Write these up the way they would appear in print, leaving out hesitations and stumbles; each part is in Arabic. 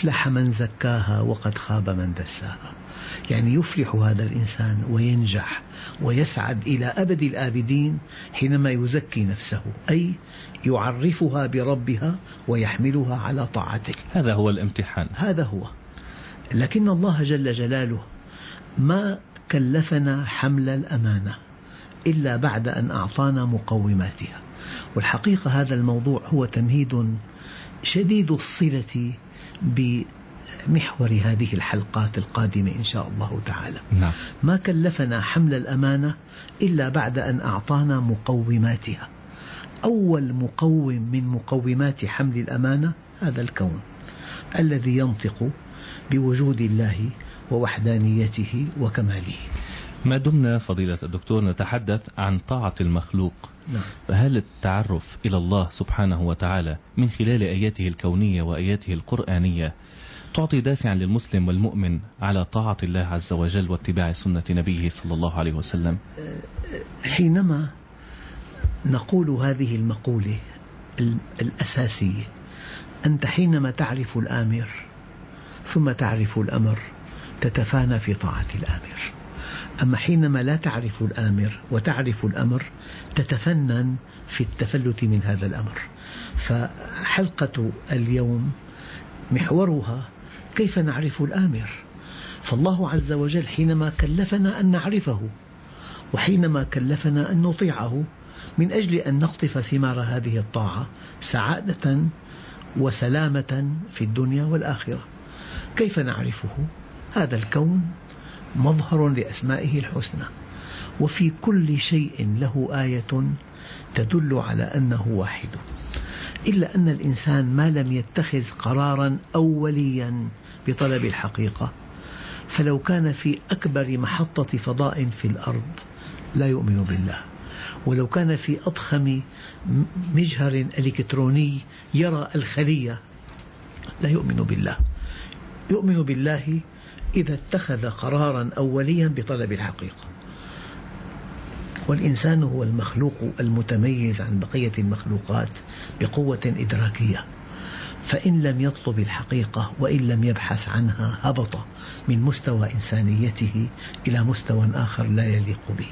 أفلح من زكاها وقد خاب من دساها. يعني يفلح هذا الإنسان وينجح ويسعد إلى أبد الآبدين حينما يزكي نفسه، أي يعرفها بربها ويحملها على طاعته. هذا هو الامتحان. هذا هو. لكن الله جل جلاله ما كلفنا حمل الأمانة إلا بعد أن أعطانا مقوماتها. والحقيقة هذا الموضوع هو تمهيد شديد الصلة بمحور هذه الحلقات القادمة إن شاء الله تعالى. نعم. ما كلفنا حمل الأمانة إلا بعد أن أعطانا مقوماتها. أول مقوم من مقومات حمل الأمانة هذا الكون الذي ينطق بوجود الله ووحدانيته وكماله. ما دمنا فضيلة الدكتور نتحدث عن طاعة المخلوق، نعم. فهل التعرف إلى الله سبحانه وتعالى من خلال آياته الكونية وآياته القرآنية تعطي دافعا للمسلم والمؤمن على طاعة الله عز وجل واتباع سنة نبيه صلى الله عليه وسلم؟ حينما نقول هذه المقولة الأساسية، أنت حينما تعرف الآمر ثم تعرف الأمر تتفانى في طاعة الآمر. أما حينما لا تعرف الآمر وتعرف الأمر تتفنن في التفلت من هذا الأمر. فحلقة اليوم محورها كيف نعرف الآمر. فالله عز وجل حينما كلفنا أن نعرفه وحينما كلفنا أن نطيعه من أجل أن نقطف ثمار هذه الطاعة سعادة وسلامة في الدنيا والآخرة. كيف نعرفه؟ هذا الكون مظهر لأسمائه الحسنى، وفي كل شيء له آية تدل على أنه واحد، إلا أن الإنسان ما لم يتخذ قرارا أوليا بطلب الحقيقة، فلو كان في أكبر محطة فضاء في الأرض لا يؤمن بالله، ولو كان في أضخم مجهر إلكتروني يرى الخلية لا يؤمن بالله. يؤمن بالله إذا اتخذ قرارا أوليا بطلب الحقيقة. والإنسان هو المخلوق المتميز عن بقية المخلوقات بقوة إدراكية، فإن لم يطلب الحقيقة وإن لم يبحث عنها هبط من مستوى إنسانيته إلى مستوى آخر لا يليق به.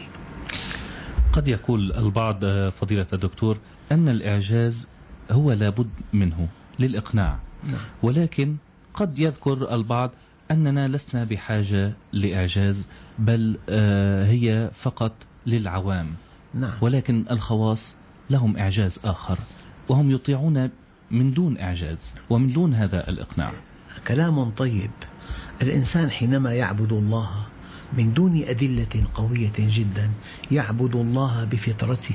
قد يقول البعض فضيلة الدكتور أن الإعجاز هو لابد منه للإقناع، ولكن قد يذكر البعض أننا لسنا بحاجة لإعجاز، بل هي فقط للعوام. نعم. ولكن الخواص لهم إعجاز آخر وهم يطيعون من دون إعجاز ومن دون هذا الإقناع. كلام طيب. الإنسان حينما يعبد الله من دون أدلة قوية جدا يعبد الله بفطرته.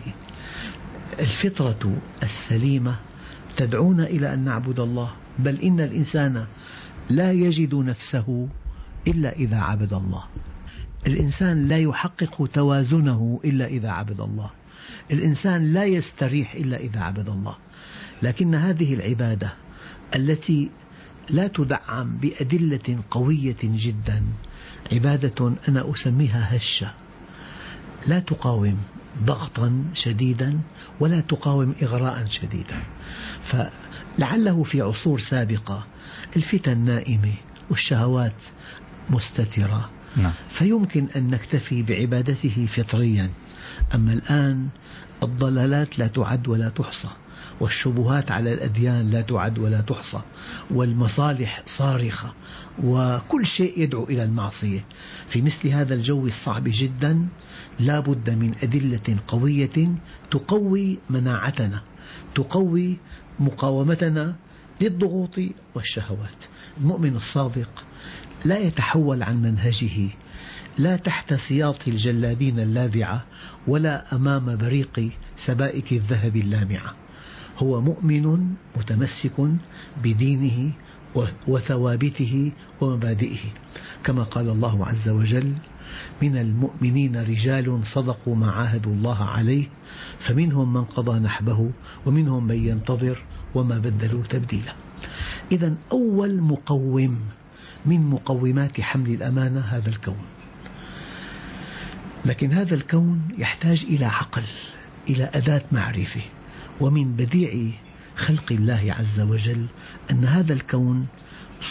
الفطرة السليمة تدعونا إلى أن نعبد الله، بل إن الإنسان لا يجد نفسه إلا إذا عبد الله. الإنسان لا يحقق توازنه إلا إذا عبد الله. الإنسان لا يستريح إلا إذا عبد الله. لكن هذه العبادة التي لا تدعم بأدلة قوية جدا عبادة أنا أسميها هشة، لا تقاوم ضغطا شديدا ولا تقاوم إغراء شديدا. فلعله في عصور سابقة الفتن نائمة والشهوات مستترة، فيمكن أن نكتفي بعبادته فطريا. أما الآن الضلالات لا تعد ولا تحصى، والشبهات على الأديان لا تعد ولا تحصى، والمصالح صارخة، وكل شيء يدعو إلى المعصية. في مثل هذا الجو الصعب جدا لا بد من أدلة قوية تقوي مناعتنا، تقوي مقاومتنا للضغوط والشهوات. المؤمن الصادق لا يتحول عن منهجه لا تحت سياط الجلادين اللاذعة ولا أمام بريق سبائك الذهب اللامعة. هو مؤمن متمسك بدينه وثوابته ومبادئه، كما قال الله عز وجل: من المؤمنين رجال صدقوا ما عاهدوا الله عليه فمنهم من قضى نحبه ومنهم من ينتظر وما بدلوا تبديلا. إذن أول مقوم من مقومات حمل الأمانة هذا الكون. لكن هذا الكون يحتاج إلى عقل، إلى أداة معرفة. ومن بديع خلق الله عز وجل أن هذا الكون